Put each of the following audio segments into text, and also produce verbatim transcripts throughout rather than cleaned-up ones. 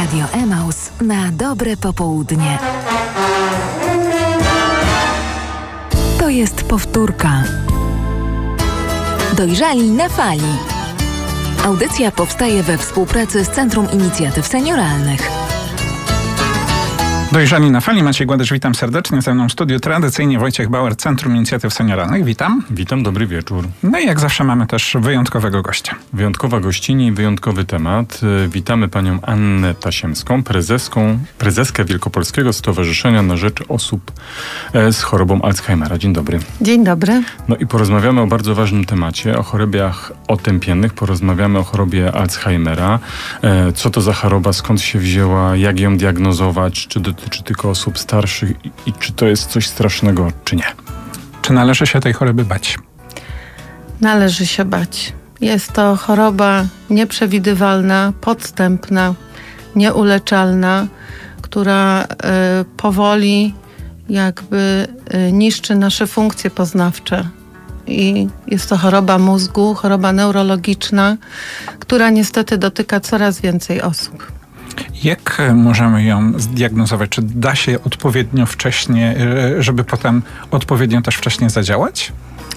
Radio Emaus na dobre popołudnie. To jest powtórka. Dojrzali na fali. Audycja powstaje we współpracy z Centrum Inicjatyw Senioralnych. Dojrzali na fali. Maciej Gładycz, witam serdecznie. Ze mną w studiu tradycyjnie Wojciech Bauer, Centrum Inicjatyw Senioralnych. Witam. Witam, dobry wieczór. No i jak zawsze mamy też wyjątkowego gościa. Wyjątkowa gościni i wyjątkowy temat. Witamy panią Annę Tasiemską, prezeską, prezeskę Wielkopolskiego Stowarzyszenia na Rzecz Osób z chorobą Alzheimera. Dzień dobry. Dzień dobry. No i porozmawiamy o bardzo ważnym temacie, o chorobach otępiennych. Porozmawiamy o chorobie Alzheimera. Co to za choroba, skąd się wzięła, jak ją diagnozować, czy dotyczy tylko osób starszych i, i czy to jest coś strasznego, czy nie? Czy należy się tej choroby bać? Należy się bać. Jest to choroba nieprzewidywalna, podstępna, nieuleczalna, która y, powoli jakby y, niszczy nasze funkcje poznawcze. I jest to choroba mózgu, choroba neurologiczna, która niestety dotyka coraz więcej osób. Jak możemy ją zdiagnozować? Czy da się odpowiednio wcześnie, żeby potem odpowiednio też wcześnie zadziałać?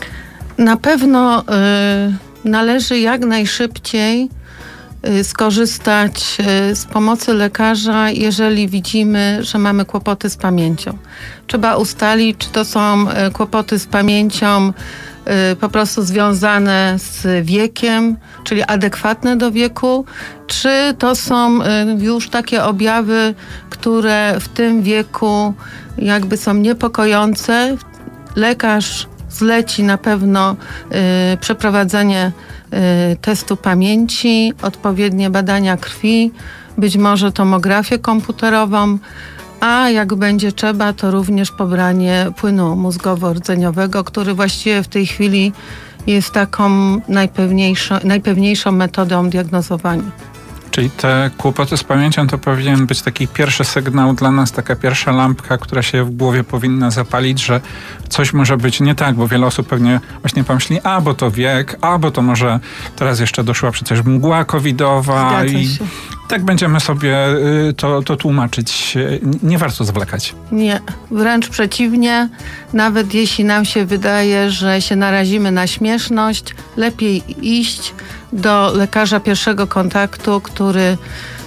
Na pewno y, należy jak najszybciej y, skorzystać y, z pomocy lekarza, jeżeli widzimy, że mamy kłopoty z pamięcią. Trzeba ustalić, czy to są y, kłopoty z pamięcią y, po prostu związane z wiekiem, czyli adekwatne do wieku, czy to są y, już takie objawy, które w tym wieku jakby są niepokojące. Lekarz zleci na pewno y, przeprowadzenie y, testu pamięci, odpowiednie badania krwi, być może tomografię komputerową, a jak będzie trzeba, to również pobranie płynu mózgowo-rdzeniowego, który właściwie w tej chwili jest taką najpewniejszą, najpewniejszą metodą diagnozowania. Czyli te kłopoty z pamięcią to powinien być taki pierwszy sygnał dla nas, taka pierwsza lampka, która się w głowie powinna zapalić, że coś może być nie tak, bo wiele osób pewnie właśnie pomyśli, a bo to wiek, a bo to może teraz jeszcze doszła przecież mgła covidowa. Zgadza i się. Tak będziemy sobie to, to tłumaczyć. Nie warto zwlekać. Nie, wręcz przeciwnie. Nawet jeśli nam się wydaje, że się narazimy na śmieszność, lepiej iść do lekarza pierwszego kontaktu, który y,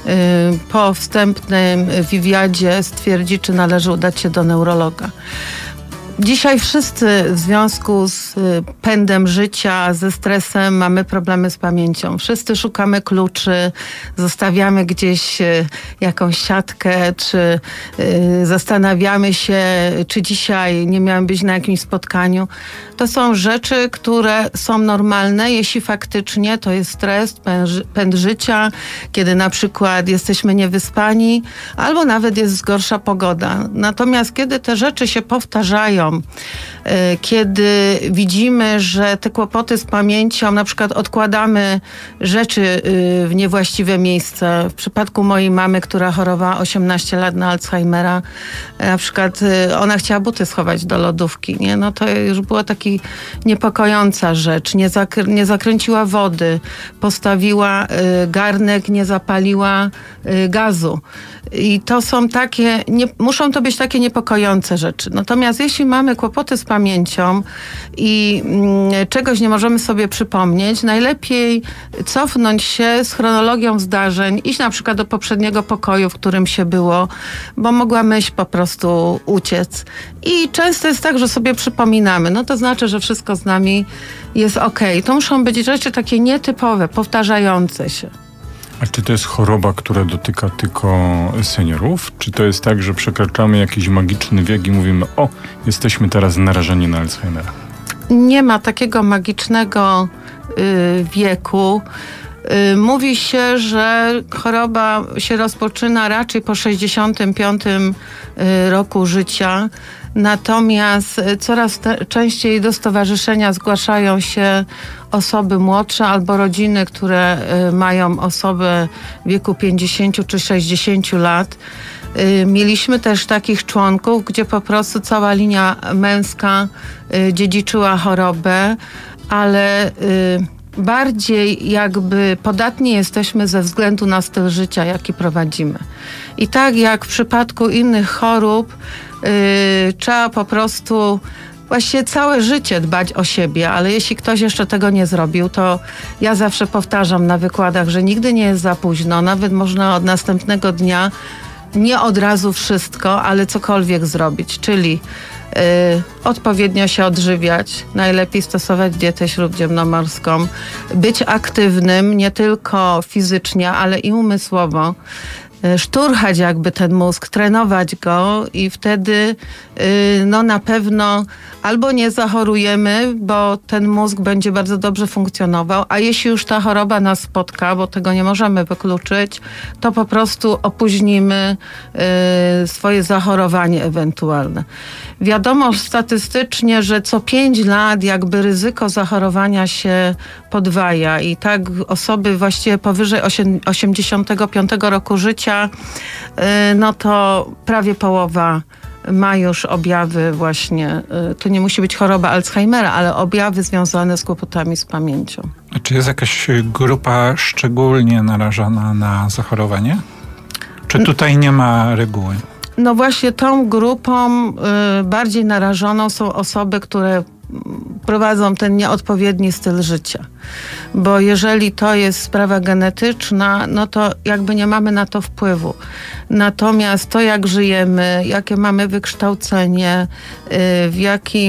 po wstępnym wywiadzie stwierdzi, czy należy udać się do neurologa. Dzisiaj wszyscy w związku z pędem życia, ze stresem mamy problemy z pamięcią. Wszyscy szukamy kluczy, zostawiamy gdzieś jakąś siatkę, czy y, zastanawiamy się, czy dzisiaj nie miałem być na jakimś spotkaniu. To są rzeczy, które są normalne, jeśli faktycznie to jest stres, pęd, pęd życia, kiedy na przykład jesteśmy niewyspani, albo nawet jest gorsza pogoda. Natomiast kiedy te rzeczy się powtarzają, kiedy widzimy, że te kłopoty z pamięcią, na przykład odkładamy rzeczy w niewłaściwe miejsce. W przypadku mojej mamy, która chorowała osiemnaście lat na Alzheimera, na przykład ona chciała buty schować do lodówki, nie? No to już była taka niepokojąca rzecz. Nie, zakr- nie zakręciła wody, postawiła garnek, nie zapaliła gazu. I to są takie, nie, muszą to być takie niepokojące rzeczy. Natomiast jeśli mamy kłopoty z pamięcią i mm, czegoś nie możemy sobie przypomnieć, najlepiej cofnąć się z chronologią zdarzeń, iść na przykład do poprzedniego pokoju, w którym się było, bo mogła myśl po prostu uciec. I często jest tak, że sobie przypominamy, no to znaczy, że wszystko z nami jest okej. To muszą być rzeczy takie nietypowe, powtarzające się. A czy to jest choroba, która dotyka tylko seniorów? Czy to jest tak, że przekraczamy jakiś magiczny wiek i mówimy, o, jesteśmy teraz narażeni na Alzheimera? Nie ma takiego magicznego y, wieku. Y, mówi się, że choroba się rozpoczyna raczej po sześćdziesiątym piątym y, roku życia. Natomiast coraz te, częściej do stowarzyszenia zgłaszają się osoby młodsze albo rodziny, które y, mają osobę w wieku pięćdziesięciu czy sześćdziesięciu lat. Y, mieliśmy też takich członków, gdzie po prostu cała linia męska y, dziedziczyła chorobę, ale y, bardziej jakby podatni jesteśmy ze względu na styl życia, jaki prowadzimy. I tak jak w przypadku innych chorób, yy, trzeba po prostu właściwie całe życie dbać o siebie, ale jeśli ktoś jeszcze tego nie zrobił, to ja zawsze powtarzam na wykładach, że nigdy nie jest za późno, nawet można od następnego dnia nie od razu wszystko, ale cokolwiek zrobić, czyli y, odpowiednio się odżywiać, najlepiej stosować dietę śródziemnomorską, być aktywnym nie tylko fizycznie, ale i umysłowo, szturchać jakby ten mózg, trenować go i wtedy y, no na pewno albo nie zachorujemy, bo ten mózg będzie bardzo dobrze funkcjonował, a jeśli już ta choroba nas spotka, bo tego nie możemy wykluczyć, to po prostu opóźnimy y, swoje zachorowanie ewentualne. Wiadomo statystycznie, że co pięć lat jakby ryzyko zachorowania się podwaja i tak osoby właściwie powyżej osiemdziesiątego piątego roku życia, y, no to prawie połowa ma już objawy właśnie, to nie musi być choroba Alzheimera, ale objawy związane z kłopotami z pamięcią. A czy jest jakaś grupa szczególnie narażona na zachorowanie? Czy tutaj nie ma reguły? No właśnie tą grupą y, bardziej narażoną są osoby, które prowadzą ten nieodpowiedni styl życia. Bo jeżeli to jest sprawa genetyczna, no to jakby nie mamy na to wpływu. Natomiast to, jak żyjemy, jakie mamy wykształcenie, w jaki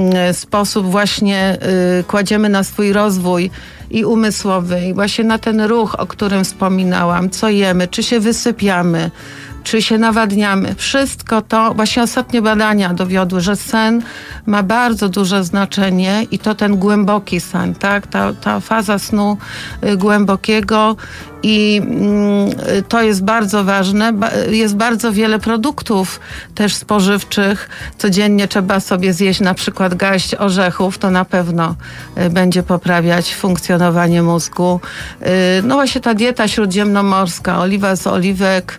sposób właśnie kładziemy na swój rozwój i umysłowy, i właśnie na ten ruch, o którym wspominałam, co jemy, czy się wysypiamy, czy się nawadniamy. Wszystko to, właśnie ostatnie badania dowiodły, że sen ma bardzo duże znaczenie i to ten głęboki sen, tak? Ta, ta faza snu y, głębokiego i y, to jest bardzo ważne. Ba, jest bardzo wiele produktów też spożywczych. Codziennie trzeba sobie zjeść na przykład garść orzechów, to na pewno y, będzie poprawiać funkcjonowanie mózgu. Y, no właśnie ta dieta śródziemnomorska, oliwa z oliwek,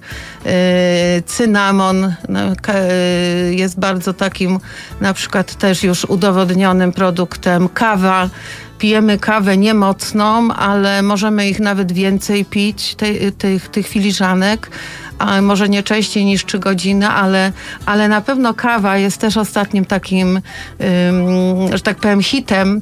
y, cynamon no, ka, y, jest bardzo takim na przykład też już udowodnionym produktem. Kawa. Pijemy kawę niemocną, ale możemy ich nawet więcej pić, tej, tych, tych filiżanek, a może nie częściej niż trzy godziny, ale, ale na pewno kawa jest też ostatnim takim, ym, że tak powiem, hitem,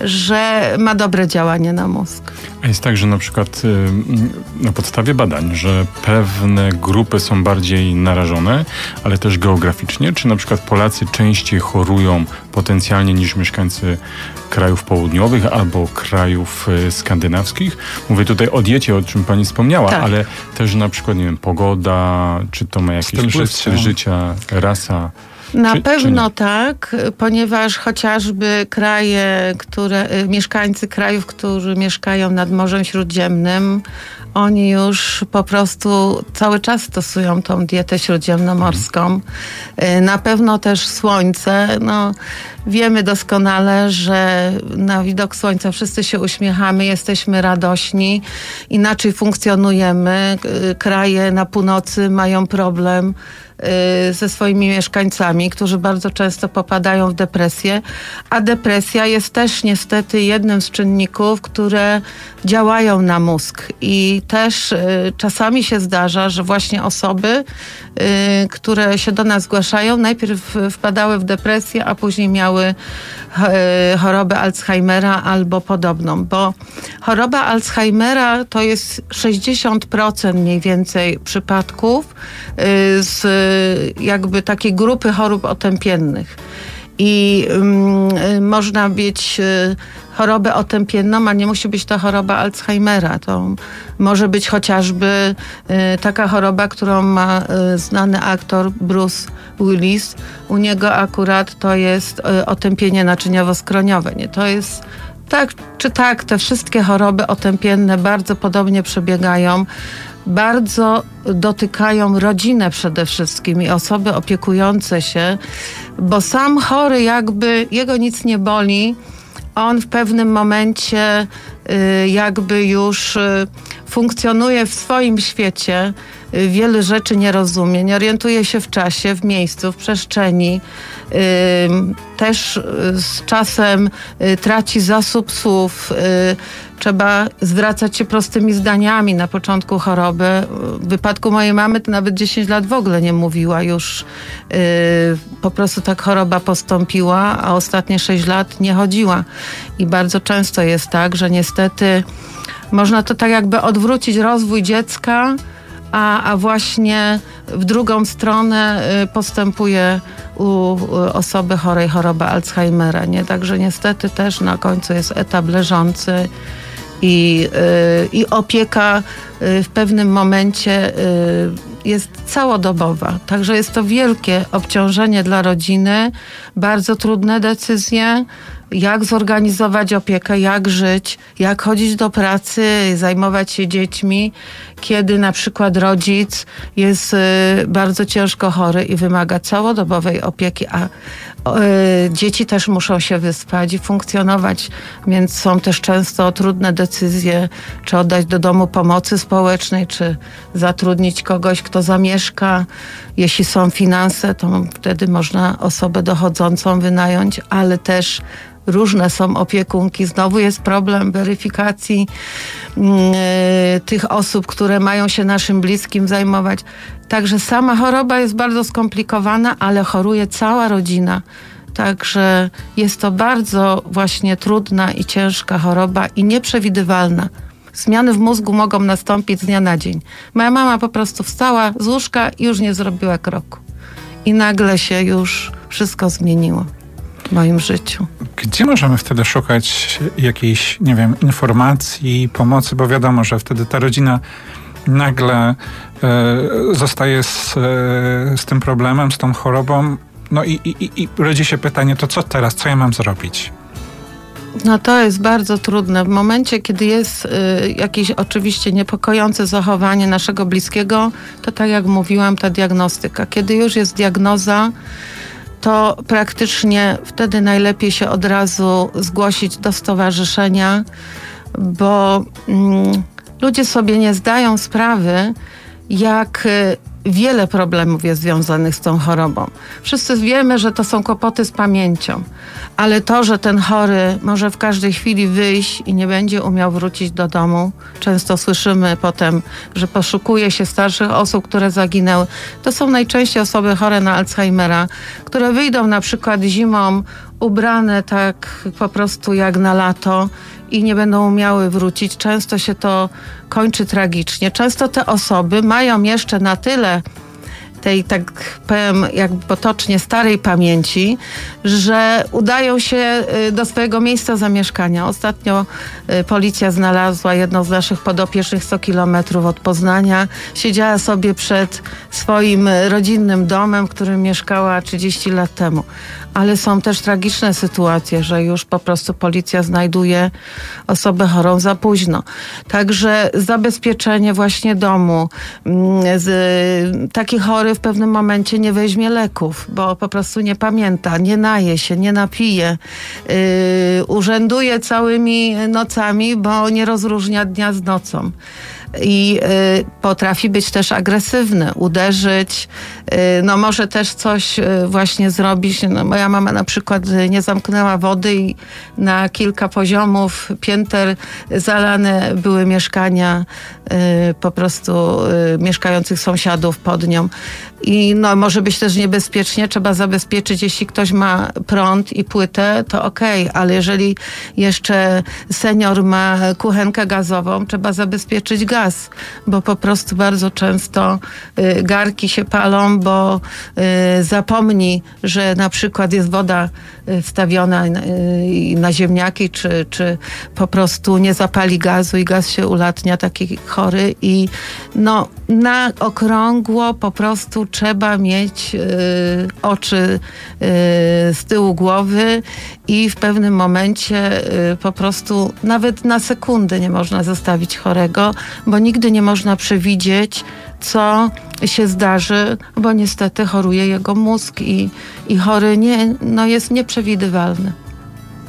że ma dobre działanie na mózg. A jest tak, że na przykład y, na podstawie badań, że pewne grupy są bardziej narażone, ale też geograficznie, czy na przykład Polacy częściej chorują potencjalnie niż mieszkańcy krajów południowych albo krajów y, skandynawskich? Mówię tutaj o diecie, o czym pani wspomniała, tak. Ale też na przykład, nie wiem, pogoda, czy to ma jakiś styl wpływ, styl życia, rasa? Na czy, pewno czy tak, ponieważ chociażby kraje, które, mieszkańcy krajów, którzy mieszkają nad Morzem Śródziemnym, oni już po prostu cały czas stosują tą dietę śródziemnomorską. Na pewno też słońce. No, wiemy doskonale, że na widok słońca wszyscy się uśmiechamy, jesteśmy radośni, inaczej funkcjonujemy. Kraje na północy mają problem ze swoimi mieszkańcami, którzy bardzo często popadają w depresję, a depresja jest też niestety jednym z czynników, które działają na mózg i też y, czasami się zdarza, że właśnie osoby, y, które się do nas zgłaszają, najpierw wpadały w depresję, a później miały y, chorobę Alzheimera albo podobną, bo choroba Alzheimera to jest sześćdziesiąt procent mniej więcej przypadków y, z jakby takiej grupy chorób otępiennych. I y, można mieć y, chorobę otępienną, a nie musi być to choroba Alzheimera. To może być chociażby y, taka choroba, którą ma y, znany aktor Bruce Willis. U niego akurat to jest y, otępienie naczyniowo-skroniowe. Nie? To jest tak czy tak, te wszystkie choroby otępienne bardzo podobnie przebiegają. Bardzo dotykają rodzinę przede wszystkim i osoby opiekujące się, bo sam chory jakby, jego nic nie boli, on w pewnym momencie jakby już funkcjonuje w swoim świecie, wiele rzeczy nie rozumie, nie orientuje się w czasie, w miejscu, w przestrzeni. Też z czasem traci zasób słów. Trzeba zwracać się prostymi zdaniami na początku choroby. W wypadku mojej mamy to nawet dziesięć lat w ogóle nie mówiła. Już po prostu tak choroba postąpiła, a ostatnie sześć lat nie chodziła. I bardzo często jest tak, że niestety można to tak jakby odwrócić rozwój dziecka, a, a właśnie w drugą stronę postępuje u osoby chorej choroba Alzheimera. Nie? Także niestety też na końcu jest etap leżący i, yy, i opieka yy, w pewnym momencie yy, jest całodobowa. Także jest to wielkie obciążenie dla rodziny, bardzo trudne decyzje, jak zorganizować opiekę, jak żyć, jak chodzić do pracy, zajmować się dziećmi, kiedy na przykład rodzic jest y, bardzo ciężko chory i wymaga całodobowej opieki, a y, dzieci też muszą się wyspać i funkcjonować, więc są też często trudne decyzje, czy oddać do domu pomocy społecznej, czy zatrudnić kogoś, kto zamieszka. Jeśli są finanse, to wtedy można osobę dochodzącą wynająć, ale też różne są opiekunki. Znowu jest problem weryfikacji yy, tych osób, które mają się naszym bliskim zajmować. Także sama choroba jest bardzo skomplikowana, ale choruje cała rodzina. Także jest to bardzo właśnie trudna i ciężka choroba i nieprzewidywalna. Zmiany w mózgu mogą nastąpić z dnia na dzień. Moja mama po prostu wstała z łóżka i już nie zrobiła kroku. I nagle się już wszystko zmieniło w moim życiu. Gdzie możemy wtedy szukać jakiejś, nie wiem, informacji, pomocy? Bo wiadomo, że wtedy ta rodzina nagle e, zostaje z, e, z tym problemem, z tą chorobą. No i, i, i rodzi się pytanie, to co teraz? Co ja mam zrobić? No to jest bardzo trudne. W momencie, kiedy jest y, jakieś oczywiście niepokojące zachowanie naszego bliskiego, to tak jak mówiłam, ta diagnostyka. Kiedy już jest diagnoza, to praktycznie wtedy najlepiej się od razu zgłosić do stowarzyszenia, bo mm, ludzie sobie nie zdają sprawy, jak y, wiele problemów jest związanych z tą chorobą. Wszyscy wiemy, że to są kłopoty z pamięcią, ale to, że ten chory może w każdej chwili wyjść i nie będzie umiał wrócić do domu, często słyszymy potem, że poszukuje się starszych osób, które zaginęły. To są najczęściej osoby chore na Alzheimera, które wyjdą na przykład zimą ubrane tak po prostu jak na lato i nie będą umiały wrócić. Często się to kończy tragicznie. Często te osoby mają jeszcze na tyle tej, tak powiem, jakby potocznie starej pamięci, że udają się do swojego miejsca zamieszkania. Ostatnio policja znalazła jedną z naszych podopiecznych sto kilometrów od Poznania. Siedziała sobie przed swoim rodzinnym domem, w którym mieszkała trzydzieści lat temu. Ale są też tragiczne sytuacje, że już po prostu policja znajduje osobę chorą za późno. Także zabezpieczenie właśnie domu. Z, taki chory w pewnym momencie nie weźmie leków, bo po prostu nie pamięta, nie naje się, nie napije. Yy, urzęduje całymi nocami, bo nie rozróżnia dnia z nocą. I y, potrafi być też agresywny, uderzyć, y, no może też coś y, właśnie zrobić. No, moja mama na przykład nie zamknęła wody i na kilka poziomów pięter zalane były mieszkania y, po prostu y, mieszkających sąsiadów pod nią. I no może być też niebezpiecznie, trzeba zabezpieczyć, jeśli ktoś ma prąd i płytę, to okej, ale jeżeli jeszcze senior ma kuchenkę gazową, trzeba zabezpieczyć gaz, bo po prostu bardzo często y, garki się palą, bo y, zapomni, że na przykład jest woda y, wstawiona y, na ziemniaki, czy, czy po prostu nie zapali gazu i gaz się ulatnia, taki chory. I no na okrągło po prostu trzeba mieć y, oczy y, z tyłu głowy i w pewnym momencie y, po prostu nawet na sekundę nie można zostawić chorego, bo nigdy nie można przewidzieć, co się zdarzy, bo niestety choruje jego mózg i, i chory nie, no jest nieprzewidywalny. Czy,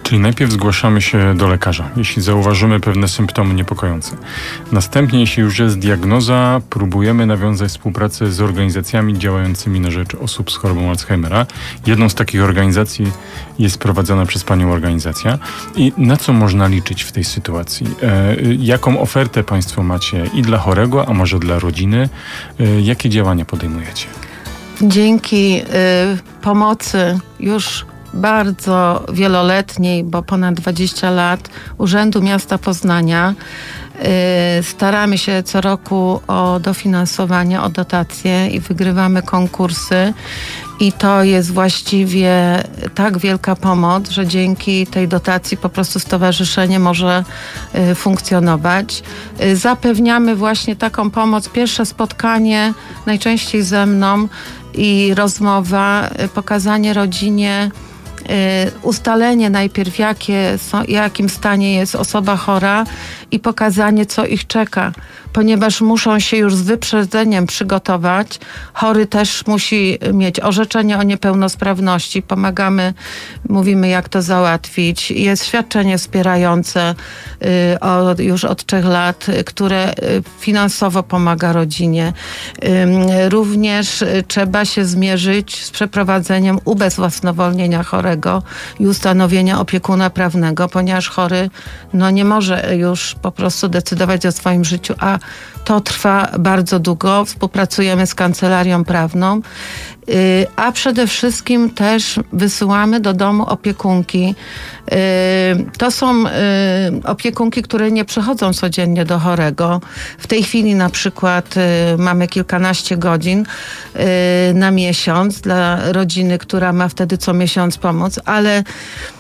Czyli najpierw zgłaszamy się do lekarza, jeśli zauważymy pewne symptomy niepokojące. Następnie, jeśli już jest diagnoza, próbujemy nawiązać współpracę z organizacjami działającymi na rzecz osób z chorobą Alzheimera. Jedną z takich organizacji jest prowadzona przez Panią organizacja. I na co można liczyć w tej sytuacji? E, jaką ofertę Państwo macie i dla chorego, a może dla rodziny? E, jakie działania podejmujecie? Dzięki y, pomocy już bardzo wieloletniej, bo ponad dwadzieścia lat, Urzędu Miasta Poznania, y, staramy się co roku o dofinansowanie, o dotacje i wygrywamy konkursy. I to jest właściwie tak wielka pomoc, że dzięki tej dotacji po prostu stowarzyszenie może y, funkcjonować. Y, zapewniamy właśnie taką pomoc. Pierwsze spotkanie, najczęściej ze mną, i rozmowa, y, pokazanie rodzinie, y, ustalenie najpierw, jakie są, jakim stanie jest osoba chora i pokazanie, co ich czeka, ponieważ muszą się już z wyprzedzeniem przygotować. Chory też musi mieć orzeczenie o niepełnosprawności. Pomagamy, mówimy, jak to załatwić. Jest świadczenie wspierające y, od, już od trzech lat, y, które y, finansowo pomaga rodzinie. Y, również y, trzeba się zmierzyć z przeprowadzeniem ubezwłasnowolnienia chorego i ustanowienia opiekuna prawnego, ponieważ chory no, nie może już po prostu decydować o swoim życiu, a to trwa bardzo długo. Współpracujemy z kancelarią prawną, yy, a przede wszystkim też wysyłamy do domu opiekunki. Yy, to są yy, opiekunki, które nie przychodzą codziennie do chorego. W tej chwili na przykład yy, mamy kilkanaście godzin yy, na miesiąc dla rodziny, która ma wtedy co miesiąc pomoc, ale